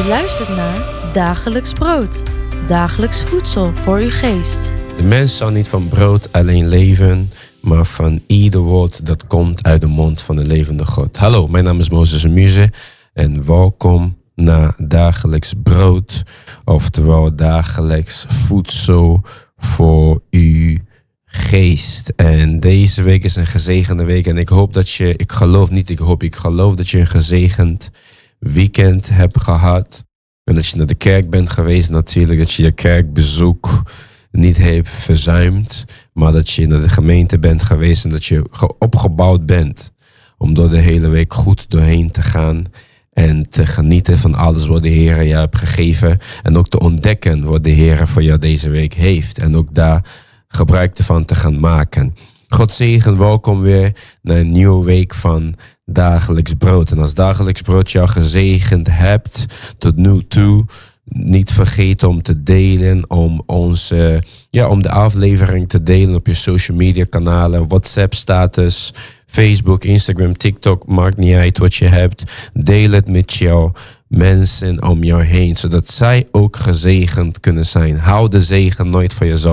Je luistert naar Dagelijks Brood. Dagelijks voedsel voor uw geest. De mens zal niet van brood alleen leven, maar van ieder woord dat komt uit de mond van de levende God. Hallo, mijn naam is Moses Muze en welkom naar Dagelijks Brood, oftewel dagelijks voedsel voor uw geest. En deze week is een gezegende week en ik geloof dat je een gezegend weekend hebt gehad. En dat je naar de kerk bent geweest natuurlijk, dat je je kerkbezoek niet hebt verzuimd, maar dat je naar de gemeente bent geweest en dat je opgebouwd bent om door de hele week goed doorheen te gaan en te genieten van alles wat de Heer je hebt gegeven en ook te ontdekken wat de Heer voor jou deze week heeft en ook daar gebruik ervan te gaan maken. God zegen, welkom weer naar een nieuwe week van Dagelijks Brood. En als Dagelijks Brood jou gezegend hebt tot nu toe, niet vergeten om te delen, om de aflevering te delen op je social media kanalen, WhatsApp status, Facebook, Instagram, TikTok, maakt niet uit wat je hebt. Deel het met jouw mensen om jou heen, zodat zij ook gezegend kunnen zijn. Hou de zegen nooit voor jezelf.